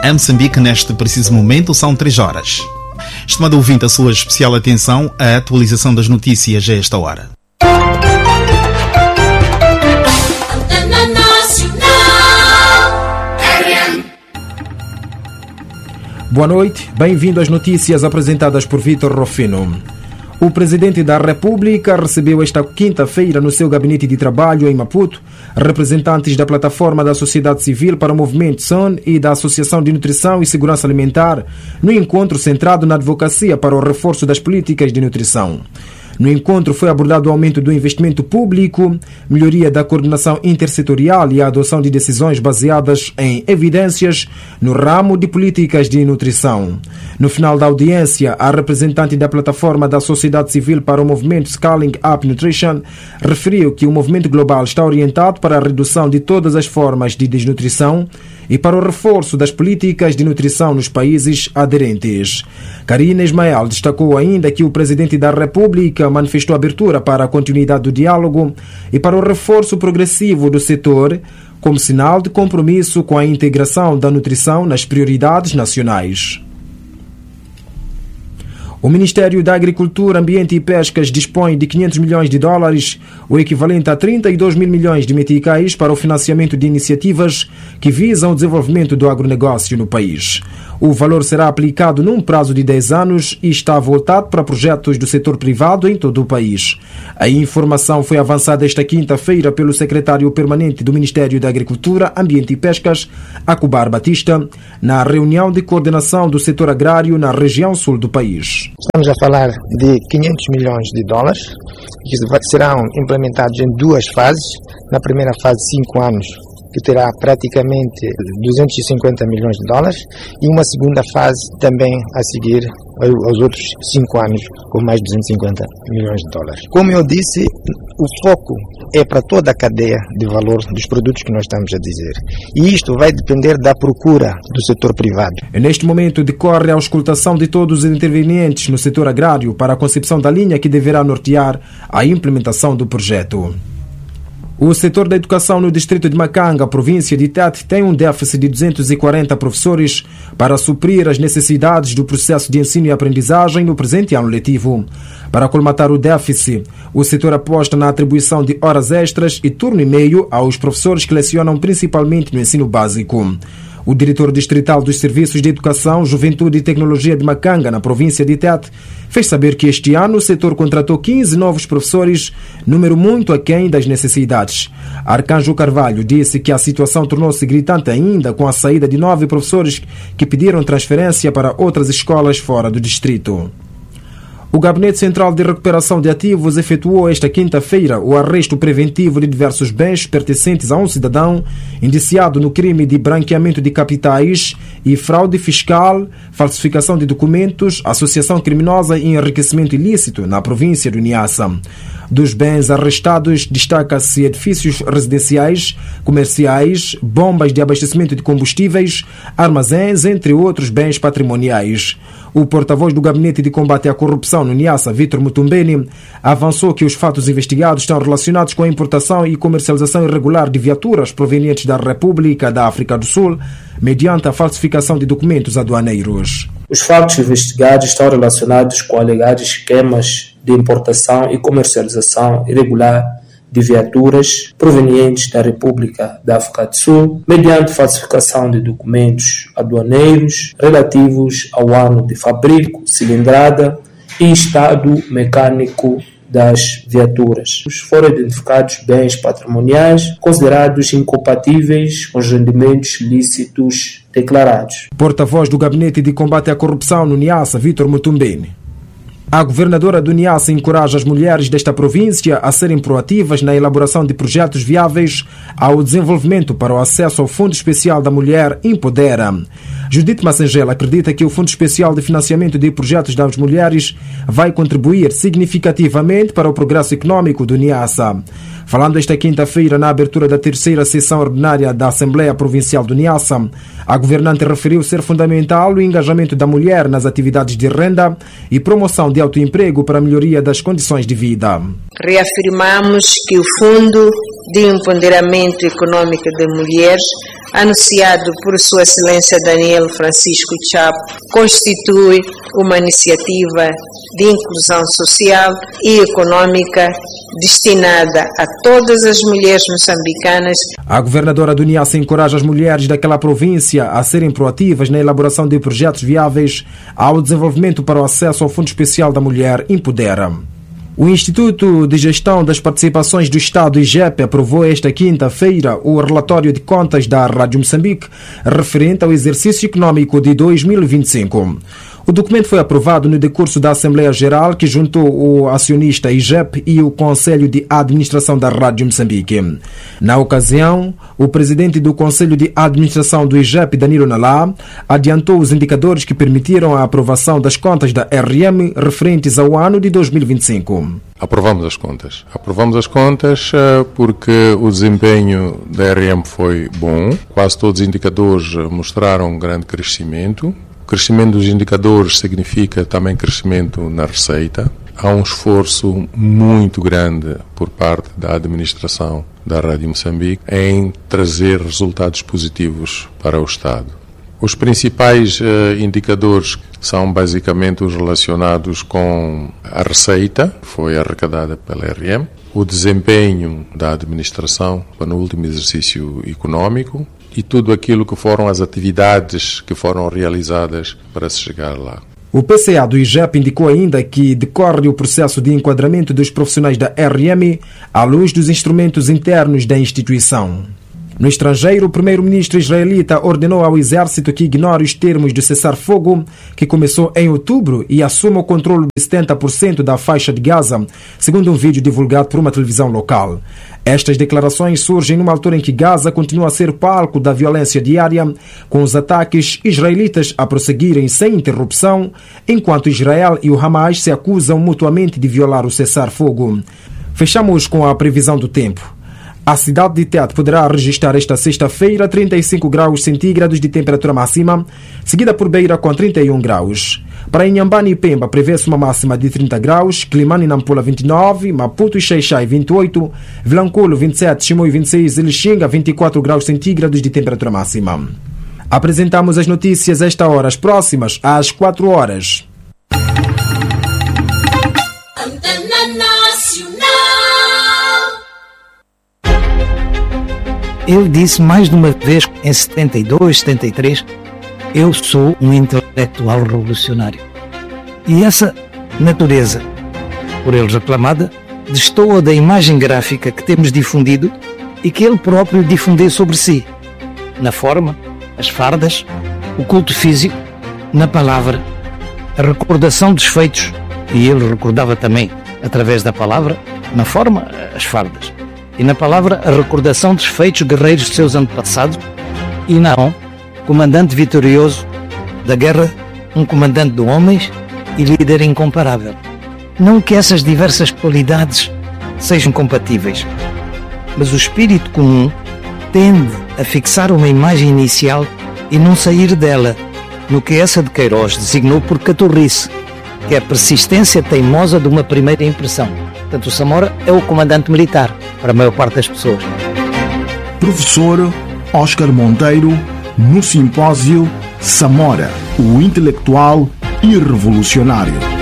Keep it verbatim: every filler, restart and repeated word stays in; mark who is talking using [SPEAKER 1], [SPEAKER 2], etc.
[SPEAKER 1] Em Moçambique, neste preciso momento, são três horas. Estimado ouvinte, a sua especial atenção à atualização das notícias a esta hora.
[SPEAKER 2] Boa noite, bem-vindo às notícias apresentadas por Vítor Rofino. O Presidente da República recebeu esta quinta-feira no seu gabinete de trabalho em Maputo representantes da Plataforma da Sociedade Civil para o Movimento S O N e da Associação de Nutrição e Segurança Alimentar no encontro centrado na advocacia para o reforço das políticas de nutrição. No encontro foi abordado o aumento do investimento público, melhoria da coordenação intersetorial e a adoção de decisões baseadas em evidências no ramo de políticas de nutrição. No final da audiência, a representante da Plataforma da Sociedade Civil para o Movimento Scaling Up Nutrition referiu que o movimento global está orientado para a redução de todas as formas de desnutrição e para o reforço das políticas de nutrição nos países aderentes. Karina Ismael destacou ainda que o Presidente da República manifestou abertura para a continuidade do diálogo e para o reforço progressivo do setor, como sinal de compromisso com a integração da nutrição nas prioridades nacionais. O Ministério da Agricultura, Ambiente e Pescas dispõe de quinhentos milhões de dólares, o equivalente a trinta e dois mil milhões de meticais, para o financiamento de iniciativas que visam o desenvolvimento do agronegócio no país. O valor será aplicado num prazo de dez anos e está voltado para projetos do setor privado em todo o país. A informação foi avançada esta quinta-feira pelo secretário permanente do Ministério da Agricultura, Ambiente e Pescas, Acubar Batista, na reunião de coordenação do setor agrário na região sul do país.
[SPEAKER 3] Estamos a falar de quinhentos milhões de dólares, que serão implementados em duas fases. Na primeira fase, cinco anos, que terá praticamente duzentos e cinquenta milhões de dólares, e uma segunda fase também a seguir aos outros cinco anos, com mais de duzentos e cinquenta milhões de dólares. Como eu disse, o foco é para toda a cadeia de valor dos produtos que nós estamos a dizer. E isto vai depender da procura do setor privado.
[SPEAKER 2] Neste momento decorre a auscultação de todos os intervenientes no setor agrário para a concepção da linha que deverá nortear a implementação do projeto. O setor da educação no distrito de Macanga, província de Tete, tem um déficit de duzentos e quarenta professores para suprir as necessidades do processo de ensino e aprendizagem no presente ano letivo. Para colmatar o déficit, o setor aposta na atribuição de horas extras e turno e meio aos professores que lecionam principalmente no ensino básico. O diretor distrital dos Serviços de Educação, Juventude e Tecnologia de Macanga, na província de Tete, fez saber que este ano o setor contratou quinze novos professores, número muito aquém das necessidades. Arcanjo Carvalho disse que a situação tornou-se gritante ainda com a saída de nove professores que pediram transferência para outras escolas fora do distrito. O Gabinete Central de Recuperação de Ativos efetuou esta quinta-feira o arresto preventivo de diversos bens pertencentes a um cidadão indiciado no crime de branqueamento de capitais e fraude fiscal, falsificação de documentos, associação criminosa e enriquecimento ilícito na província do Niassa. Dos bens arrestados, destaca-se edifícios residenciais, comerciais, bombas de abastecimento de combustíveis, armazéns, entre outros bens patrimoniais. O porta-voz do Gabinete de Combate à Corrupção no Niassa, Vítor Mutumbeni, avançou que os fatos investigados estão relacionados com a importação e comercialização irregular de viaturas provenientes da República da África do Sul, mediante a falsificação de documentos aduaneiros.
[SPEAKER 4] Os fatos investigados estão relacionados com alegados esquemas de importação e comercialização irregular de viaturas provenientes da República da África do Sul, mediante falsificação de documentos aduaneiros relativos ao ano de fabrico, cilindrada e estado mecânico das viaturas. Foram identificados bens patrimoniais considerados incompatíveis com os rendimentos lícitos declarados.
[SPEAKER 2] Porta-voz do Gabinete de Combate à Corrupção no Niassa, Vítor Mutumbeni. A governadora do Niassa encoraja as mulheres desta província a serem proativas na elaboração de projetos viáveis ao desenvolvimento para o acesso ao Fundo Especial da Mulher Empodera. Judite Massengela acredita que o Fundo Especial de Financiamento de Projetos das Mulheres vai contribuir significativamente para o progresso econômico do Niassa. Falando esta quinta-feira na abertura da terceira sessão ordinária da Assembleia Provincial do Niassa, a governante referiu ser fundamental o engajamento da mulher nas atividades de renda e promoção de autoemprego para a melhoria das condições de vida.
[SPEAKER 5] Reafirmamos que o Fundo de Empoderamento Econômico de Mulheres anunciado por Sua Excelência Daniel Francisco Chapo, constitui uma iniciativa de inclusão social e econômica destinada a todas as mulheres moçambicanas.
[SPEAKER 2] A governadora do Niassa encoraja as mulheres daquela província a serem proativas na elaboração de projetos viáveis ao desenvolvimento para o acesso ao Fundo Especial da Mulher Empodera. O Instituto de Gestão das Participações do Estado, I G E P, aprovou esta quinta-feira o relatório de contas da Rádio Moçambique referente ao exercício econômico de dois mil e vinte e cinco. O documento foi aprovado no decurso da Assembleia Geral, que juntou o acionista I G E P e o Conselho de Administração da Rádio Moçambique. Na ocasião, o presidente do Conselho de Administração do I G E P, Danilo Nalá, adiantou os indicadores que permitiram a aprovação das contas da R M referentes ao ano de dois mil e vinte e cinco.
[SPEAKER 6] Aprovamos as contas. Aprovamos as contas porque o desempenho da R M foi bom. Quase todos os indicadores mostraram um grande crescimento. O crescimento dos indicadores significa também crescimento na receita. Há um esforço muito grande por parte da administração da Rádio Moçambique em trazer resultados positivos para o Estado. Os principais uh, indicadores são basicamente os relacionados com a receita, que foi arrecadada pela R M, o desempenho da administração no último exercício econômico, e tudo aquilo que foram as atividades que foram realizadas para se chegar lá.
[SPEAKER 2] O P C A do I G E P indicou ainda que decorre o processo de enquadramento dos profissionais da R M à luz dos instrumentos internos da instituição. No estrangeiro, o primeiro-ministro israelita ordenou ao exército que ignore os termos do cessar-fogo, que começou em outubro, e assuma o controle de setenta por cento da faixa de Gaza, segundo um vídeo divulgado por uma televisão local. Estas declarações surgem numa altura em que Gaza continua a ser palco da violência diária, com os ataques israelitas a prosseguirem sem interrupção, enquanto Israel e o Hamas se acusam mutuamente de violar o cessar-fogo. Fechamos com a previsão do tempo. A cidade de Tete poderá registrar esta sexta-feira trinta e cinco graus centígrados de temperatura máxima, seguida por Beira com trinta e um graus. Para Inhambane e Pemba prevê-se uma máxima de trinta graus, Climane e Nampula vinte e nove, Maputo e Xai-Xai vinte e oito, Vilanculo vinte e sete, Chimoio vinte e seis e Lixinga vinte e quatro graus centígrados de temperatura máxima. Apresentamos as notícias a esta hora, as próximas às quatro horas.
[SPEAKER 7] Ele disse mais de uma vez, em setenta e dois, setenta e três, eu sou um intelectual revolucionário. E essa natureza, por eles aclamada, destoa da imagem gráfica que temos difundido e que ele próprio difundiu sobre si, na forma, as fardas, o culto físico, na palavra, a recordação dos feitos, e ele recordava também, através da palavra, na forma, as fardas. E na palavra, a recordação dos feitos guerreiros de seus antepassados, e Naon, comandante vitorioso da guerra, um comandante de homens e líder incomparável. Não que essas diversas qualidades sejam compatíveis, mas o espírito comum tende a fixar uma imagem inicial e não sair dela, no que essa de Queiroz designou por caturrice, que é a persistência teimosa de uma primeira impressão. Portanto, o Samora é o comandante militar, para a maior parte das pessoas.
[SPEAKER 8] Professor Oscar Monteiro, no simpósio Samora, o intelectual e revolucionário.